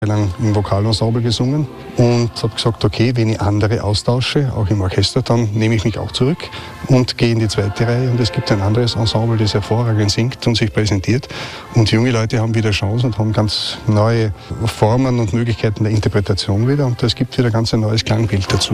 lang im Vokalensemble gesungen und habe gesagt, okay, wenn ich andere austausche, auch im Orchester, dann nehme ich mich auch zurück und gehe in die zweite Reihe und es gibt ein anderes Ensemble, das hervorragend singt und sich präsentiert und junge Leute haben wieder Chance und haben ganz neue Formen und Möglichkeiten der Interpretation wieder und es gibt wieder ganz ein neues Klangbild dazu.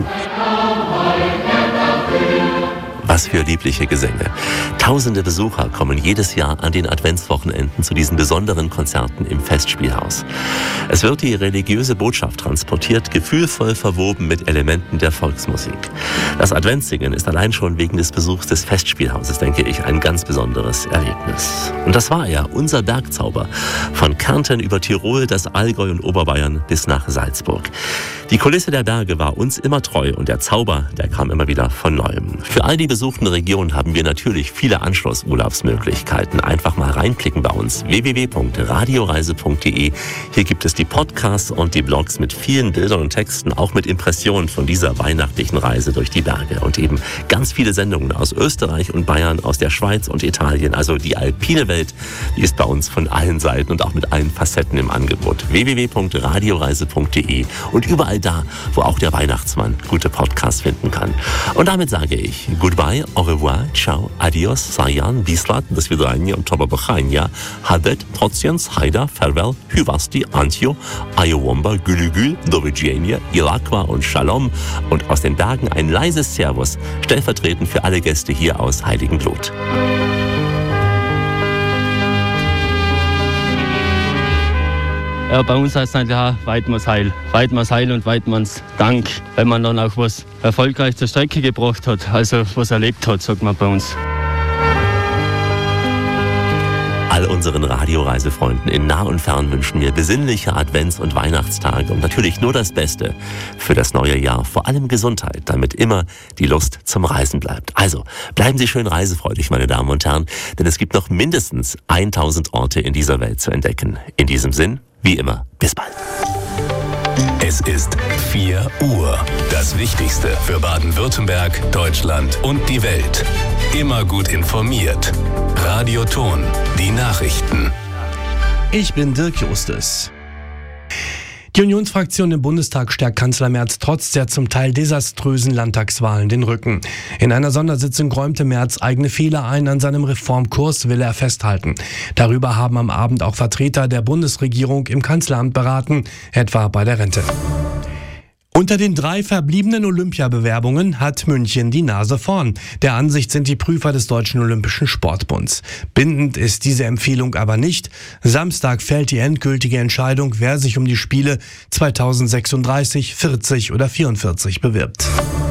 Was für liebliche Gesänge. Tausende Besucher kommen jedes Jahr an den Adventswochenenden zu diesen besonderen Konzerten im Festspielhaus. Es wird die religiöse Botschaft transportiert, gefühlvoll verwoben mit Elementen der Volksmusik. Das Adventssingen ist allein schon wegen des Besuchs des Festspielhauses, denke ich, ein ganz besonderes Erlebnis. Und das war er, unser Bergzauber. Von Kärnten über Tirol, das Allgäu und Oberbayern bis nach Salzburg. Die Kulisse der Berge war uns immer treu und der Zauber, der kam immer wieder von Neuem. Für all die besuchten Regionen haben wir natürlich viele Anschlussurlaubsmöglichkeiten. Einfach mal reinklicken bei uns. www.radioreise.de. Hier gibt es die Podcasts und die Blogs mit vielen Bildern und Texten, auch mit Impressionen von dieser weihnachtlichen Reise durch die Berge. Und eben ganz viele Sendungen aus Österreich und Bayern, aus der Schweiz und Italien. Also die alpine Welt, die ist bei uns von allen Seiten und auch mit allen Facetten im Angebot. www.radioreise.de und überall da, wo auch der Weihnachtsmann gute Podcasts finden kann. Und damit sage ich goodbye, au revoir, ciao, adios, sayan, bislat, do svidania, tobabakhania, hadet, trotziens, haida, farewell, hyvasti, antio, ayowomba, gülügül, dovigienia, ilakwa und shalom und aus den Bergen ein leises Servus, stellvertretend für alle Gäste hier aus Heiligenblut. Ja, bei uns heißt es eigentlich auch Weidmanns Heil. Weidmanns Heil und Weidmanns Dank, wenn man dann auch was erfolgreich zur Strecke gebracht hat, also was erlebt hat, sagt man bei uns. All unseren Radioreisefreunden in nah und fern wünschen wir besinnliche Advents- und Weihnachtstage und natürlich nur das Beste für das neue Jahr. Vor allem Gesundheit, damit immer die Lust zum Reisen bleibt. Also, bleiben Sie schön reisefreudig, meine Damen und Herren, denn es gibt noch mindestens 1000 Orte in dieser Welt zu entdecken. In diesem Sinn, wie immer, bis bald. Es ist 4 Uhr. Das Wichtigste für Baden-Württemberg, Deutschland und die Welt. Immer gut informiert. Radio Ton, die Nachrichten. Ich bin Dirk Justus. Die Unionsfraktion im Bundestag stärkt Kanzler Merz trotz der zum Teil desaströsen Landtagswahlen den Rücken. In einer Sondersitzung räumte Merz eigene Fehler ein. An seinem Reformkurs will er festhalten. Darüber haben am Abend auch Vertreter der Bundesregierung im Kanzleramt beraten, etwa bei der Rente. Unter den 3 verbliebenen Olympiabewerbungen hat München die Nase vorn. Der Ansicht sind die Prüfer des Deutschen Olympischen Sportbunds. Bindend ist diese Empfehlung aber nicht. Samstag fällt die endgültige Entscheidung, wer sich um die Spiele 2036, 40 oder 44 bewirbt.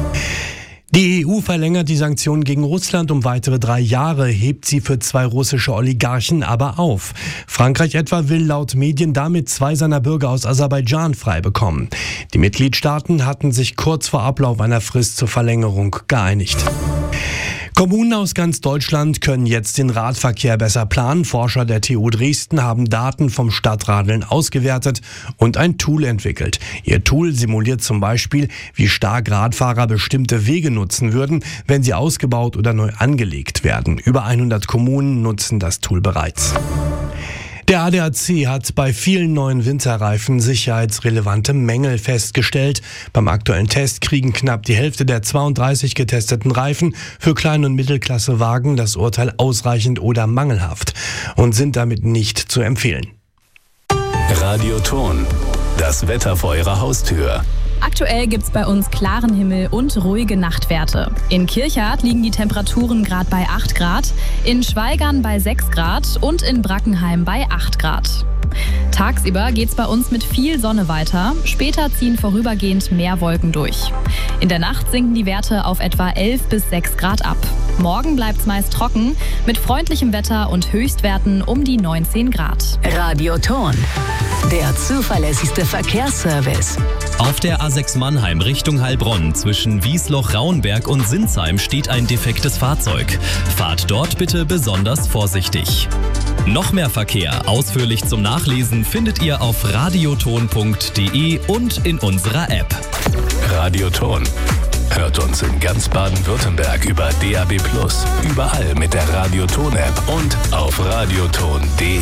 Die EU verlängert die Sanktionen gegen Russland um weitere 3 Jahre, hebt sie für 2 russische Oligarchen aber auf. Frankreich etwa will laut Medien damit 2 seiner Bürger aus Aserbaidschan frei bekommen. Die Mitgliedstaaten hatten sich kurz vor Ablauf einer Frist zur Verlängerung geeinigt. Kommunen aus ganz Deutschland können jetzt den Radverkehr besser planen. Forscher der TU Dresden haben Daten vom Stadtradeln ausgewertet und ein Tool entwickelt. Ihr Tool simuliert zum Beispiel, wie stark Radfahrer bestimmte Wege nutzen würden, wenn sie ausgebaut oder neu angelegt werden. Über 100 Kommunen nutzen das Tool bereits. Der ADAC hat bei vielen neuen Winterreifen sicherheitsrelevante Mängel festgestellt. Beim aktuellen Test kriegen knapp die Hälfte der 32 getesteten Reifen für Klein- und Mittelklassewagen das Urteil ausreichend oder mangelhaft und sind damit nicht zu empfehlen. Radio Ton, das Wetter vor Ihrer Haustür. Aktuell gibt's bei uns klaren Himmel und ruhige Nachtwerte. In Kirchardt liegen die Temperaturen gerade bei 8 Grad, in Schweigern bei 6 Grad und in Brackenheim bei 8 Grad. Tagsüber geht's bei uns mit viel Sonne weiter, später ziehen vorübergehend mehr Wolken durch. In der Nacht sinken die Werte auf etwa 11 bis 6 Grad ab. Morgen bleibt's meist trocken, mit freundlichem Wetter und Höchstwerten um die 19 Grad. Radio Ton, der zuverlässigste Verkehrsservice. Auf der A6 Mannheim Richtung Heilbronn zwischen Wiesloch-Rauenberg und Sinsheim steht ein defektes Fahrzeug. Fahrt dort bitte besonders vorsichtig. Noch mehr Verkehr ausführlich zum Nachlesen findet ihr auf radioton.de und in unserer App. Radio Ton. Hört uns in ganz Baden-Württemberg über DAB+, überall mit der Radio Ton App und auf radioton.de.